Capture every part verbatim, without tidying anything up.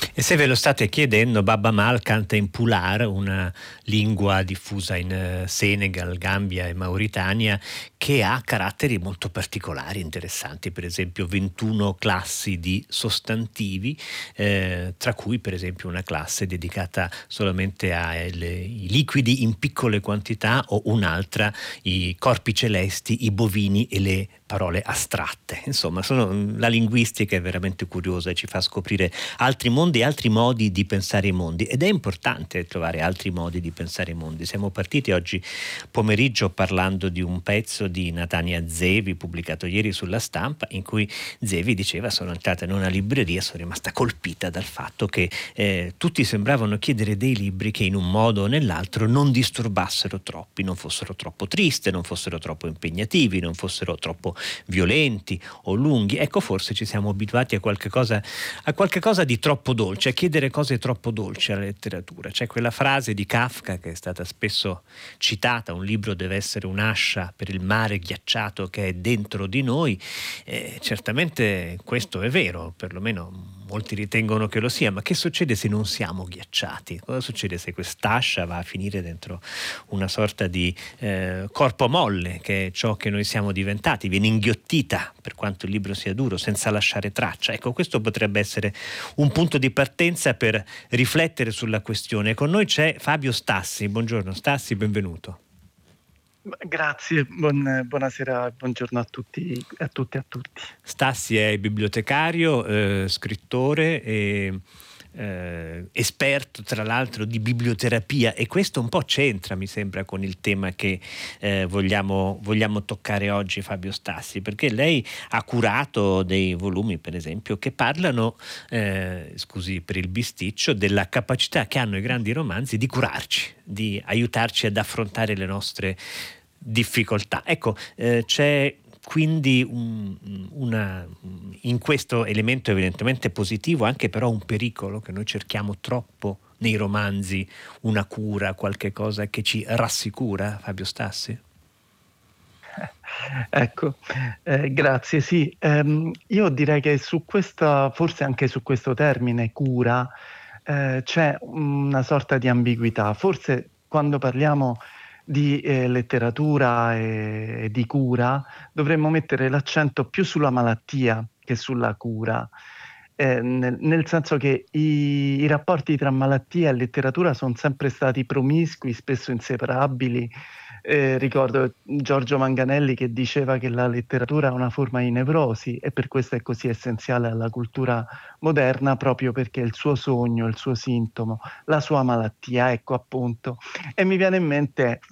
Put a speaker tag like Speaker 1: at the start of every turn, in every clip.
Speaker 1: E se ve lo state chiedendo, Bab Amal canta in Pular, una lingua diffusa in eh, Senegal, Gambia e Mauritania, che ha caratteri molto particolari, interessanti, per esempio ventuno classi di sostantivi, eh, tra cui per esempio una classe dedicata solamente ai liquidi in piccole quantità, o un'altra i corpi celesti, i bovini e le parole astratte. Insomma, sono, la linguistica è veramente curiosa e ci fa scoprire altri mondi e altri modi di pensare i mondi, ed è importante trovare altri modi di pensare i mondi. Siamo partiti oggi pomeriggio parlando di un pezzo di Natania Zevi pubblicato ieri sulla Stampa, in cui Zevi diceva: sono entrata in una libreria, sono rimasta colpita dal fatto che eh, tutti sembravano chiedere dei libri che in un modo o nell'altro non disturbassero troppi, non fossero troppo tristi, non fossero troppo impegnativi, non fossero troppo violenti o lunghi. Ecco, forse ci siamo abituati a qualche cosa, a qualche cosa di troppo dolce, a chiedere cose troppo dolci alla letteratura. C'è quella frase di Kafka che è stata spesso citata: un libro deve essere un'ascia per il mare ghiacciato che è dentro di noi. Eh, certamente questo è vero, perlomeno molti ritengono che lo sia, ma che succede se non siamo ghiacciati? Cosa succede se quest'ascia va a finire dentro una sorta di eh, corpo molle, che è ciò che noi siamo diventati, viene inghiottita, per quanto il libro sia duro, senza lasciare traccia? Ecco, questo potrebbe essere un punto di partenza per riflettere sulla questione. Con noi c'è Fabio Stassi. Buongiorno Stassi, benvenuto.
Speaker 2: Grazie, buon, buonasera, buongiorno a tutti, a tutti e a tutti.
Speaker 1: Stassi è bibliotecario, eh, scrittore e eh, esperto tra l'altro di biblioterapia, e questo un po' c'entra, mi sembra, con il tema che eh, vogliamo, vogliamo toccare oggi, Fabio Stassi, perché lei ha curato dei volumi, per esempio, che parlano, eh, scusi per il bisticcio, della capacità che hanno i grandi romanzi di curarci, di aiutarci ad affrontare le nostre difficoltà. Ecco, eh, c'è quindi un, una, in questo elemento evidentemente positivo anche però un pericolo, che noi cerchiamo troppo nei romanzi una cura, qualche cosa che ci rassicura, Fabio Stassi?
Speaker 2: Ecco, eh, grazie. Sì, ehm, io direi che su questa, forse anche su questo termine cura, eh, c'è una sorta di ambiguità. Forse quando parliamo di eh, letteratura e, e di cura dovremmo mettere l'accento più sulla malattia che sulla cura. Eh, nel, nel senso che i, i rapporti tra malattia e letteratura sono sempre stati promiscui, spesso inseparabili. Eh, ricordo Giorgio Manganelli che diceva che la letteratura è una forma di nevrosi, e per questo è così essenziale alla cultura moderna, proprio perché il suo sogno, il suo sintomo, la sua malattia, ecco appunto. E mi viene in mente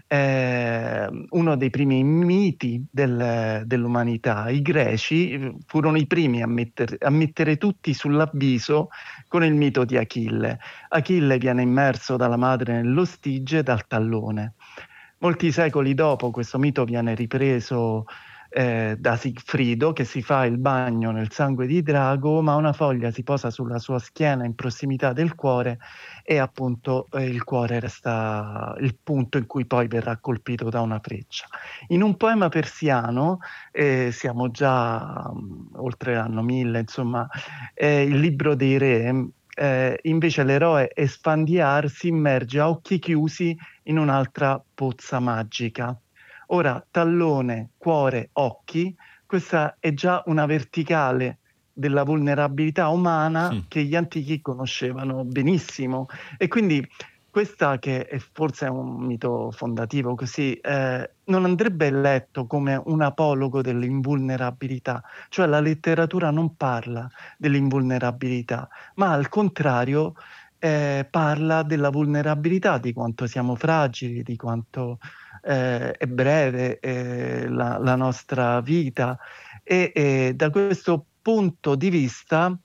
Speaker 2: eh, uno dei primi miti del, dell'umanità. I greci furono i primi a, metter, a mettere tutti sull'avviso con il mito di Achille. Achille viene immerso dalla madre nello Stige dal tallone. Molti secoli dopo questo mito viene ripreso eh, da Sigfrido, che si fa il bagno nel sangue di drago, ma una foglia si posa sulla sua schiena in prossimità del cuore, e appunto eh, il cuore resta il punto in cui poi verrà colpito da una freccia. In un poema persiano, eh, siamo già um, oltre l'anno mille, insomma, eh, il libro dei re, eh, invece l'eroe Esfandiar si immerge a occhi chiusi in un'altra pozza magica. Ora, tallone, cuore, occhi, questa è già una verticale della vulnerabilità umana
Speaker 1: Mm.
Speaker 2: che gli antichi conoscevano benissimo. E quindi questa, che è forse un mito fondativo così, eh, non andrebbe letto come un apologo dell'invulnerabilità, cioè la letteratura non parla dell'invulnerabilità, ma al contrario eh, parla della vulnerabilità, di quanto siamo fragili, di quanto eh, è breve eh, la, la nostra vita, e, e da questo punto di vista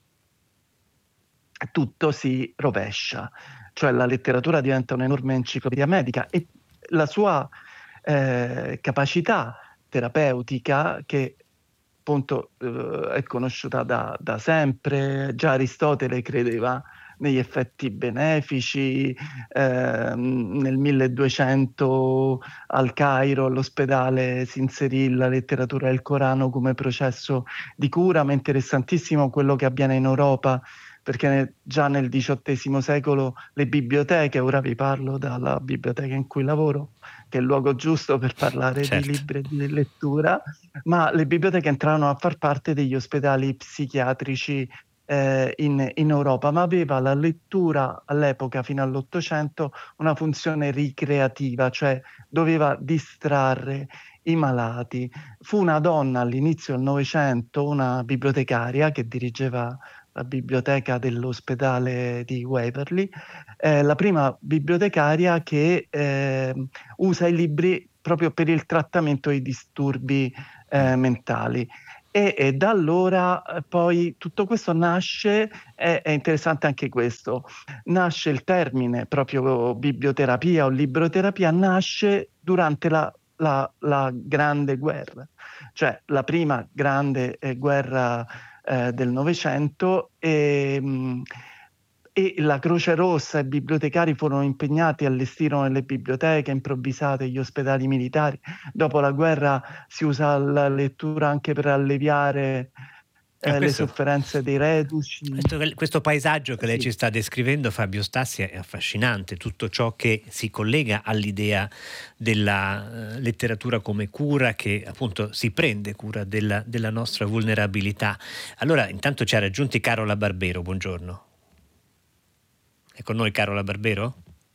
Speaker 2: tutto si rovescia, cioè la letteratura diventa un'enorme enciclopedia medica, e la sua eh, capacità terapeutica, che appunto eh, è conosciuta da, da sempre. Già Aristotele credeva negli effetti benefici, eh, nel milleduecento al Cairo all'ospedale si inserì la letteratura del Corano come processo di cura, ma è interessantissimo quello che avviene in Europa perché già nel diciottesimo secolo le biblioteche, ora vi parlo dalla biblioteca in cui lavoro, che è il luogo giusto per parlare di
Speaker 1: Certo.
Speaker 2: libri e di lettura, ma le biblioteche entrarono a far parte degli ospedali psichiatrici eh, in, in Europa, ma aveva la lettura all'epoca, fino all'Ottocento, una funzione ricreativa, cioè doveva distrarre i malati. Fu una donna all'inizio del Novecento, una bibliotecaria che dirigeva la biblioteca dell'ospedale di Waverly, eh, la prima bibliotecaria che eh, usa i libri proprio per il trattamento dei disturbi eh, mentali. E, e da allora eh, poi tutto questo nasce, è, è interessante anche questo, nasce il termine proprio biblioterapia o libroterapia, nasce durante la, la, la Grande Guerra, cioè la prima grande eh, guerra eh, del Novecento, e, mh, e la Croce Rossa e i bibliotecari furono impegnati, allestirono le biblioteche improvvisate, gli ospedali militari. Dopo la guerra si usa la lettura anche per alleviare
Speaker 1: Eh,
Speaker 2: eh, le
Speaker 1: questo,
Speaker 2: sofferenze dei reduci.
Speaker 1: questo, questo paesaggio che lei
Speaker 2: Sì.
Speaker 1: ci sta descrivendo, Fabio Stassi, è affascinante, tutto ciò che si collega all'idea della eh, letteratura come cura, che appunto si prende cura della, della nostra vulnerabilità. Allora, intanto ci ha raggiunti Carola Barbero, buongiorno. È con noi Carola Barbero?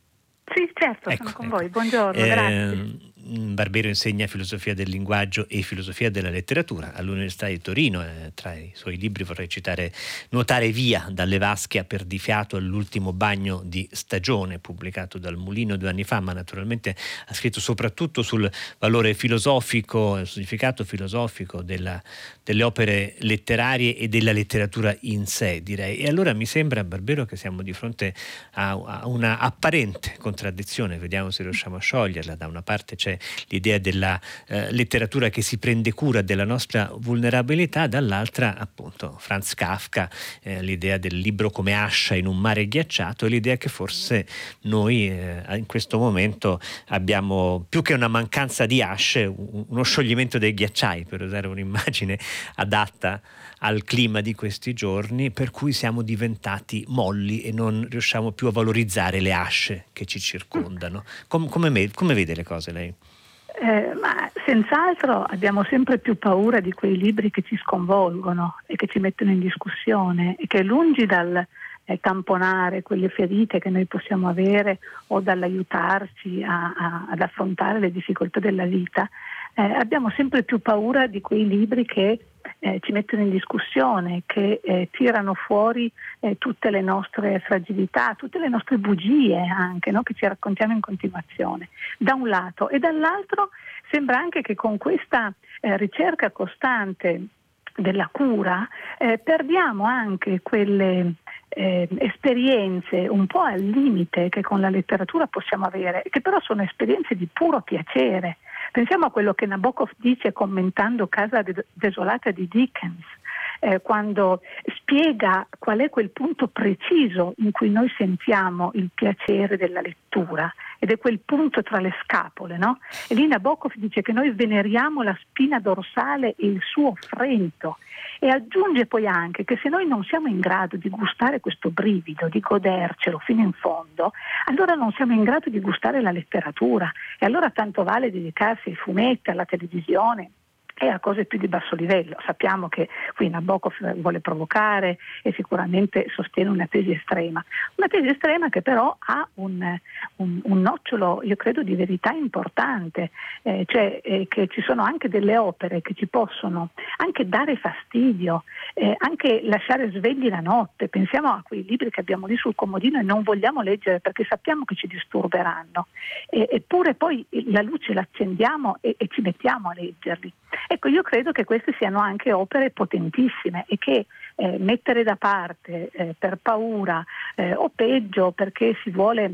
Speaker 3: Sì, certo,
Speaker 1: Ecco,
Speaker 3: sono con
Speaker 1: ecco.
Speaker 3: voi. Buongiorno,
Speaker 1: Eh,
Speaker 3: grazie.
Speaker 1: Barbero insegna filosofia del linguaggio e filosofia della letteratura all'Università di Torino. Eh, tra i suoi libri vorrei citare Nuotare via dalle vasche a perdifiato all'ultimo bagno di stagione, pubblicato dal Mulino due anni fa, ma naturalmente ha scritto soprattutto sul valore filosofico, il significato filosofico della, delle opere letterarie e della letteratura in sé, direi. E allora mi sembra, Barbero, che siamo di fronte a, a una apparente contraddizione, vediamo se riusciamo a scioglierla. Da una parte c'è l'idea della eh, letteratura che si prende cura della nostra vulnerabilità, dall'altra appunto Franz Kafka, eh, l'idea del libro come ascia in un mare ghiacciato, e l'idea che forse noi eh, in questo momento abbiamo più che una mancanza di asce, uno scioglimento dei ghiacciai, per usare un'immagine adatta al clima di questi giorni, per cui siamo diventati molli e non riusciamo più a valorizzare le asce che ci circondano. Com- come, me- come vede le cose lei?
Speaker 3: Eh, ma senz'altro abbiamo sempre più paura di quei libri che ci sconvolgono e che ci mettono in discussione, e che lungi dal eh, tamponare quelle ferite che noi possiamo avere o dall'aiutarci a, a, ad affrontare le difficoltà della vita, eh, abbiamo sempre più paura di quei libri che Eh, ci mettono in discussione, che eh, tirano fuori eh, tutte le nostre fragilità, tutte le nostre bugie anche, no? Che ci raccontiamo in continuazione, da un lato, e dall'altro sembra anche che con questa eh, ricerca costante della cura eh, perdiamo anche quelle eh, esperienze un po' al limite che con la letteratura possiamo avere, che però sono esperienze di puro piacere. Pensiamo a quello che Nabokov dice commentando Casa desolata di Dickens, eh, quando spiega qual è quel punto preciso in cui noi sentiamo il piacere della lettura, ed è quel punto tra le scapole, no? E lì Nabokov dice che noi veneriamo la spina dorsale e il suo frento, e aggiunge poi anche che se noi non siamo in grado di gustare questo brivido, di godercelo fino in fondo, allora non siamo in grado di gustare la letteratura, e allora tanto vale dedicarsi ai fumetti, alla televisione e a cose più di basso livello. Sappiamo che qui Nabokov vuole provocare e sicuramente sostiene una tesi estrema, una tesi estrema che però ha un, un, un nocciolo, io credo, di verità importante, eh, cioè eh, che ci sono anche delle opere che ci possono anche dare fastidio, eh, anche lasciare svegli la notte. Pensiamo a quei libri che abbiamo lì sul comodino e non vogliamo leggere perché sappiamo che ci disturberanno, e, eppure poi la luce l'accendiamo e, e ci mettiamo a leggerli. Ecco, io credo che queste siano anche opere potentissime, e che eh, mettere da parte eh, per paura eh, o peggio perché si vuole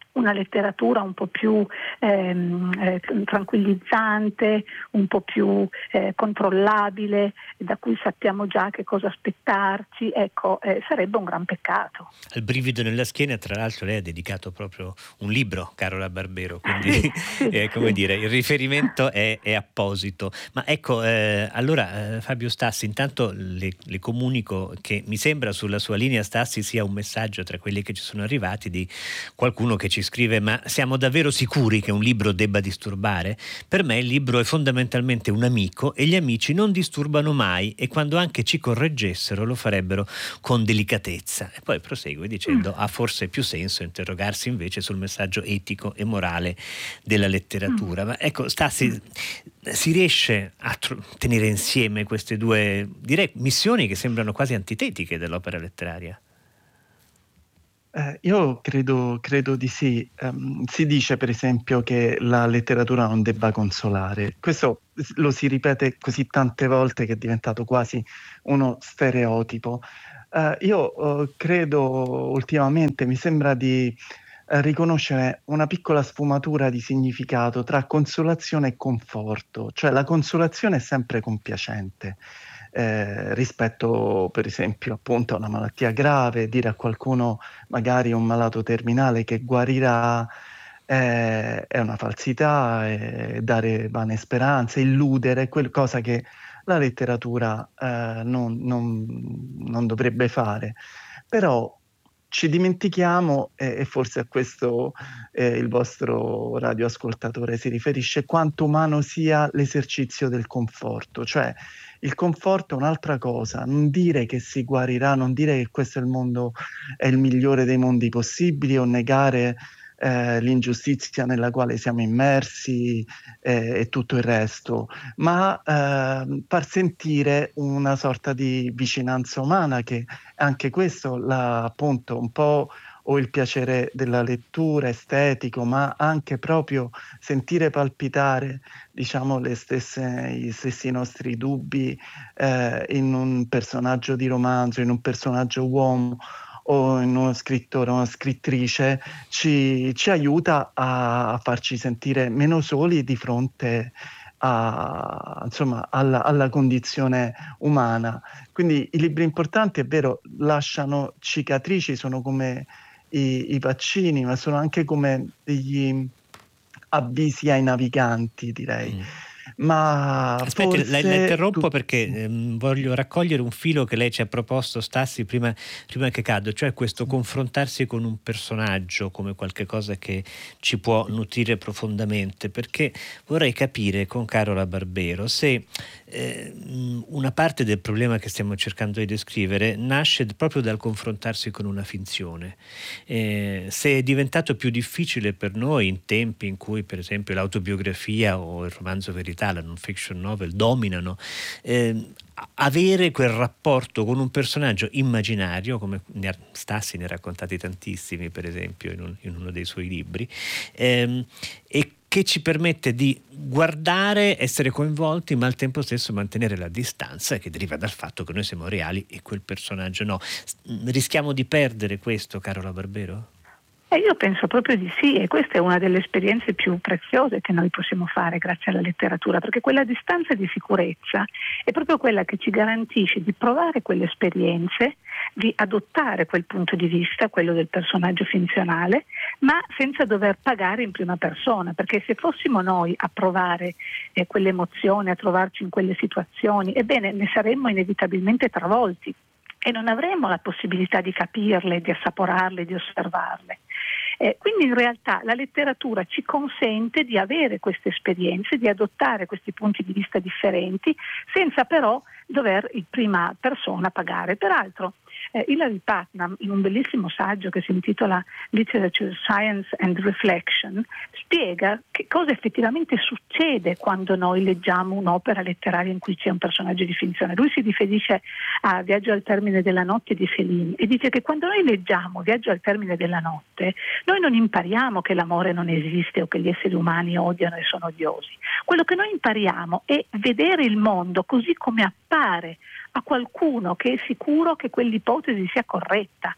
Speaker 3: una letteratura un po' più ehm, eh, tranquillizzante, un po' più eh, controllabile, da cui sappiamo già che cosa aspettarci, ecco, eh, sarebbe un gran peccato.
Speaker 1: Al brivido nella schiena, tra l'altro, lei ha dedicato proprio un libro, Carola Barbero, quindi
Speaker 3: Sì, sì,
Speaker 1: eh, come
Speaker 3: sì.
Speaker 1: dire, il riferimento è, è apposito. Ma ecco, eh, allora eh, Fabio Stassi, intanto le, le comunico che mi sembra sulla sua linea Stassi sia un messaggio tra quelli che ci sono arrivati di qualcuno che ci scrive: ma siamo davvero sicuri che un libro debba disturbare? Per me il libro è fondamentalmente un amico e gli amici non disturbano mai, e quando anche ci correggessero lo farebbero con delicatezza. E poi prosegue dicendo: ha forse più senso interrogarsi invece sul messaggio etico e morale della letteratura. Ma ecco, Stassi, si riesce a tro- tenere insieme queste due, direi, missioni che sembrano quasi antitetiche dell'opera letteraria?
Speaker 2: Eh, io credo, credo di sì. Ehm, si dice per esempio che la letteratura non debba consolare. Questo s- lo si ripete così tante volte che è diventato quasi uno stereotipo. Eh, io eh, credo ultimamente, mi sembra di eh, riconoscere una piccola sfumatura di significato tra consolazione e conforto. Cioè la consolazione è sempre compiacente. Eh, rispetto per esempio appunto a una malattia grave, dire a qualcuno, magari un malato terminale, che guarirà, eh, è una falsità, è dare vane speranze, illudere, qualcosa che la letteratura eh, non, non- non dovrebbe fare. Però ci dimentichiamo, e, e forse a questo eh, il vostro radioascoltatore si riferisce, quanto umano sia l'esercizio del conforto. Cioè il conforto è un'altra cosa, non dire che si guarirà, non dire che questo è il mondo, è il migliore dei mondi possibili, o negare eh, l'ingiustizia nella quale siamo immersi eh, e tutto il resto, ma eh, far sentire una sorta di vicinanza umana, che anche questo la, appunto un po' o il piacere della lettura estetico, ma anche proprio sentire palpitare, diciamo, le stesse, i stessi nostri dubbi eh, in un personaggio di romanzo, in un personaggio uomo o in uno scrittore o una scrittrice, ci, ci aiuta a, a farci sentire meno soli di fronte a, insomma, alla, alla condizione umana. Quindi i libri importanti, è vero, lasciano cicatrici, sono come i, i vaccini, ma sono anche come degli avvisi ai naviganti, direi.
Speaker 1: Mm.
Speaker 2: Ma
Speaker 1: Aspetti, la, la
Speaker 2: forse
Speaker 1: interrompo
Speaker 2: tu...
Speaker 1: perché ehm, voglio raccogliere un filo che lei ci ha proposto, Stassi, prima, prima che cado, cioè questo confrontarsi con un personaggio come qualche cosa che ci può nutrire profondamente, perché vorrei capire con Carola Barbero se eh, una parte del problema che stiamo cercando di descrivere nasce proprio dal confrontarsi con una finzione. Eh, se è diventato più difficile per noi in tempi in cui, per esempio, l'autobiografia o il romanzo verità, la non-fiction novel dominano, eh, avere quel rapporto con un personaggio immaginario, come ne ha, Stassi ne ha raccontati tantissimi, per esempio, in, un, in uno dei suoi libri, ehm, e che ci permette di guardare, essere coinvolti, ma al tempo stesso mantenere la distanza che deriva dal fatto che noi siamo reali e quel personaggio no. Rischiamo di perdere questo, Carola Barbero?
Speaker 3: E io penso proprio di sì, e questa è una delle esperienze più preziose che noi possiamo fare grazie alla letteratura, perché quella distanza di sicurezza è proprio quella che ci garantisce di provare quelle esperienze, di adottare quel punto di vista, quello del personaggio finzionale, ma senza dover pagare in prima persona, perché se fossimo noi a provare eh, quell'emozione, a trovarci in quelle situazioni, ebbene ne saremmo inevitabilmente travolti e non avremo la possibilità di capirle, di assaporarle, di osservarle. Eh, quindi in realtà la letteratura ci consente di avere queste esperienze, di adottare questi punti di vista differenti, senza però dover in prima persona pagare. Peraltro eh, Hilary Putnam, in un bellissimo saggio che si intitola Literature, Science and Reflection, spiega che cosa effettivamente succede quando noi leggiamo un'opera letteraria in cui c'è un personaggio di finzione. Lui si riferisce a Viaggio al termine della notte di Fellini e dice che quando noi leggiamo Viaggio al termine della notte, noi non impariamo che l'amore non esiste o che gli esseri umani odiano e sono odiosi. Quello che noi impariamo è vedere il mondo così come appare a qualcuno che è sicuro che quell'ipotesi sia corretta.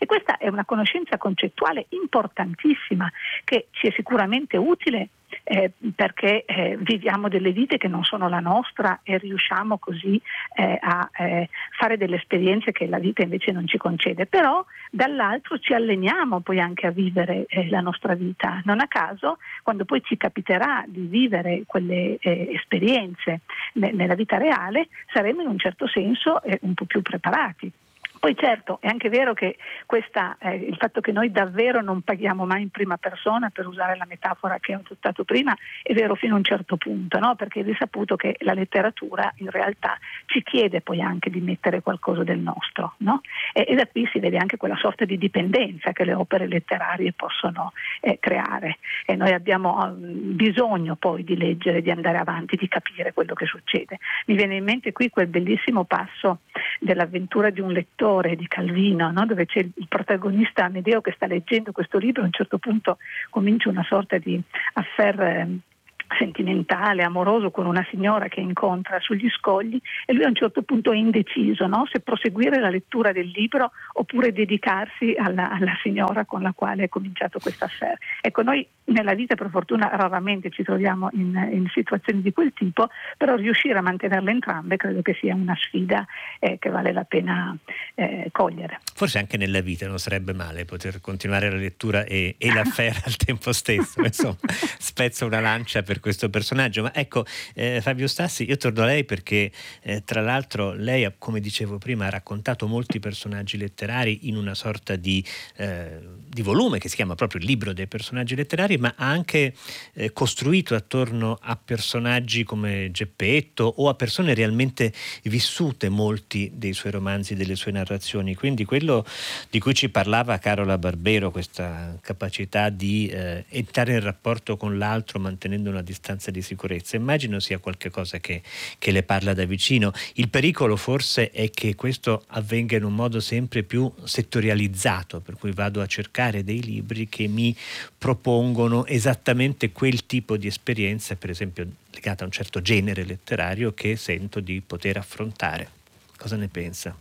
Speaker 3: E questa è una conoscenza concettuale importantissima che ci è sicuramente utile Eh, perché eh, viviamo delle vite che non sono la nostra e riusciamo così eh, a eh, fare delle esperienze che la vita invece non ci concede, però dall'altro ci alleniamo poi anche a vivere eh, la nostra vita. Non a caso, quando poi ci capiterà di vivere quelle eh, esperienze ne- nella vita reale, saremo in un certo senso eh, un po' più preparati. Poi certo è anche vero che questa, eh, il fatto che noi davvero non paghiamo mai in prima persona, per usare la metafora che ho citato prima, è vero fino a un certo punto, no? Perché è risaputo che la letteratura in realtà ci chiede poi anche di mettere qualcosa del nostro, no? E, e da qui si vede anche quella sorta di dipendenza che le opere letterarie possono eh, creare, e noi abbiamo eh, bisogno poi di leggere, di andare avanti, di capire quello che succede. Mi viene in mente qui quel bellissimo passo dell'avventura di un lettore di Calvino, no? Dove c'è il protagonista Amedeo che sta leggendo questo libro, a un certo punto comincia una sorta di affair eh, sentimentale, amoroso con una signora che incontra sugli scogli, e lui a un certo punto è indeciso, no? Se proseguire la lettura del libro oppure dedicarsi alla, alla signora con la quale è cominciato questo affair. Ecco, noi nella vita per fortuna raramente ci troviamo in, in situazioni di quel tipo, però riuscire a mantenerle entrambe credo che sia una sfida eh, che vale la pena eh, cogliere.
Speaker 1: Forse anche nella vita non sarebbe male poter continuare la lettura e, e l'affair al tempo stesso. Insomma, spezzo una lancia per questo personaggio. Ma ecco, eh, Fabio Stassi, io torno a lei perché eh, tra l'altro lei, come dicevo prima, ha raccontato molti personaggi letterari in una sorta di, eh, di volume che si chiama proprio il libro dei personaggi letterari, ma ha anche eh, costruito attorno a personaggi come Geppetto o a persone realmente vissute molti dei suoi romanzi, delle sue narrazioni. Quindi quello di cui ci parlava Carola Barbero, questa capacità di eh, entrare in rapporto con l'altro mantenendo una distanza di sicurezza, immagino sia qualcosa che, che le parla da vicino. Il pericolo forse è che questo avvenga in un modo sempre più settorializzato, per cui vado a cercare dei libri che mi propongono esattamente quel tipo di esperienza, per esempio legata a un certo genere letterario, che sento di poter affrontare. Cosa ne pensa?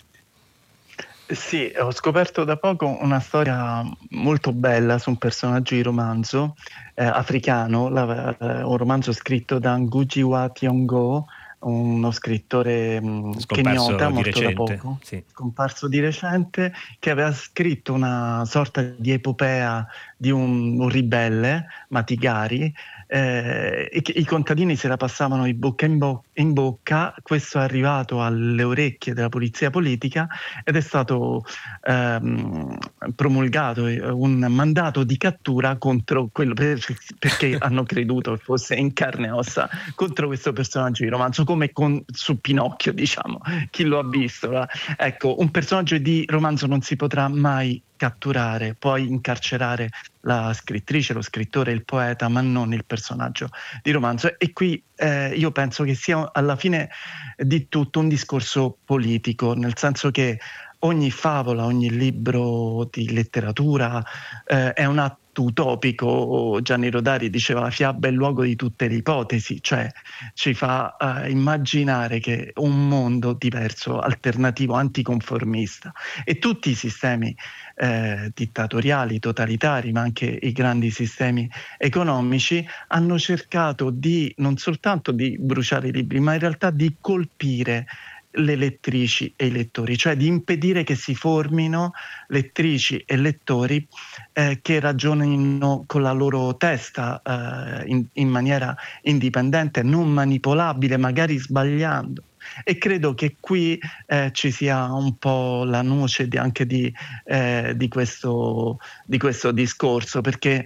Speaker 2: Sì, ho scoperto da poco una storia molto bella su un personaggio di romanzo eh, africano, la, eh, un romanzo scritto da Ngugi wa Thiong'o, uno scrittore mh, kenyota,
Speaker 1: di
Speaker 2: morto
Speaker 1: recente,
Speaker 2: da poco,
Speaker 1: sì.
Speaker 2: scomparso di recente, che aveva scritto una sorta di epopea di un, un ribelle, Matigari, eh, e che i contadini se la passavano di bocca in, bo- in bocca. Questo è arrivato alle orecchie della polizia politica ed è stato ehm, promulgato un mandato di cattura contro quello, per, perché hanno creduto che fosse in carne e ossa, contro questo personaggio di romanzo, come con, su Pinocchio, diciamo, chi lo ha visto. La, ecco, un personaggio di romanzo non si potrà mai catturare, puoi incarcerare la scrittrice, lo scrittore, il poeta, ma non il personaggio di romanzo. E qui eh, io penso che sia alla fine di tutto un discorso politico, nel senso che ogni favola, ogni libro di letteratura eh, è un atto utopico. Gianni Rodari diceva: la fiaba è il luogo di tutte le ipotesi, cioè ci fa uh, immaginare che un mondo diverso, alternativo, anticonformista, e tutti i sistemi eh, dittatoriali, totalitari, ma anche i grandi sistemi economici hanno cercato di non soltanto di bruciare i libri, ma in realtà di colpire le lettrici e i lettori, cioè di impedire che si formino lettrici e lettori eh, che ragionino con la loro testa eh, in, in maniera indipendente, non manipolabile, magari sbagliando. E credo che qui eh, ci sia un po' la nuce di, anche di, eh, di, questo, di questo discorso, perché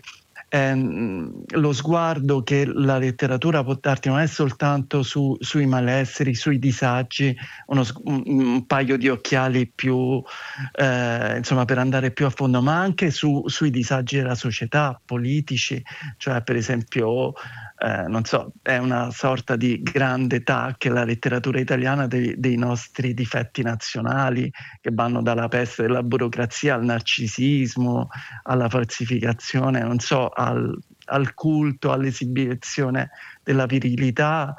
Speaker 2: ehm, lo sguardo che la letteratura può darti non è soltanto su, sui malesseri, sui disagi, uno, un, un paio di occhiali più, eh, insomma, per andare più a fondo, ma anche su, sui disagi della società, politici, cioè per esempio Eh, non so, è una sorta di grande tacca la letteratura italiana dei, dei nostri difetti nazionali, che vanno dalla peste della burocrazia al narcisismo, alla falsificazione, non so, al, al culto, all'esibizione della virilità.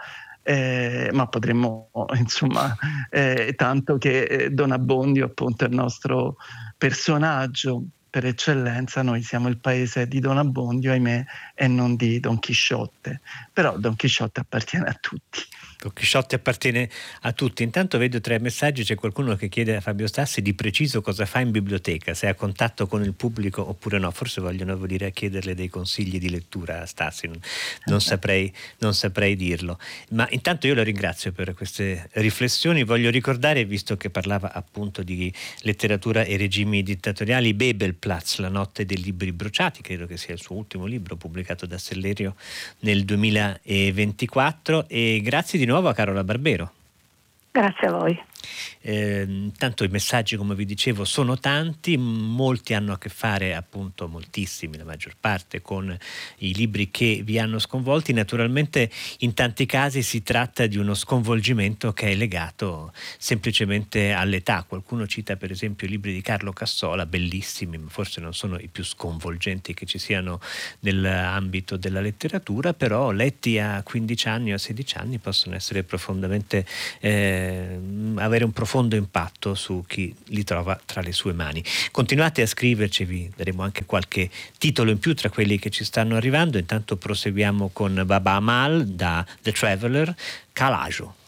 Speaker 2: eh, ma potremmo, insomma, eh, tanto che eh, Don Abbondio appunto è il nostro personaggio per eccellenza. Noi siamo il paese di Don Abbondio, ahimè, e non di Don Chisciotte, però Don Chisciotte appartiene a tutti.
Speaker 1: Don Chisciotte appartiene a tutti. Intanto vedo tra i messaggi c'è qualcuno che chiede a Fabio Stassi di preciso cosa fa in biblioteca, se è a contatto con il pubblico oppure no. Forse vogliono venire a chiederle dei consigli di lettura a Stassi, non, non, saprei, non saprei dirlo. Ma intanto io la ringrazio per queste riflessioni. Voglio ricordare, visto che parlava appunto di letteratura e regimi dittatoriali, Bebelplatz, La notte dei libri bruciati, credo che sia il suo ultimo libro pubblicato da Sellerio nel duemilaventiquattro, e grazie di nuovo a Carola Barbero.
Speaker 3: Grazie a voi.
Speaker 1: Eh, tanto i messaggi, come vi dicevo, sono tanti, molti hanno a che fare, appunto moltissimi, la maggior parte, con i libri che vi hanno sconvolti. Naturalmente in tanti casi si tratta di uno sconvolgimento che è legato semplicemente all'età. Qualcuno cita per esempio i libri di Carlo Cassola, bellissimi, ma forse non sono i più sconvolgenti che ci siano nell'ambito della letteratura, però letti a quindici anni o a sedici anni possono essere profondamente eh, avere un profondo impatto su chi li trova tra le sue mani. Continuate a scriverci, vi daremo anche qualche titolo in più tra quelli che ci stanno arrivando. Intanto proseguiamo con Baba Amal da The Traveller, Calajo.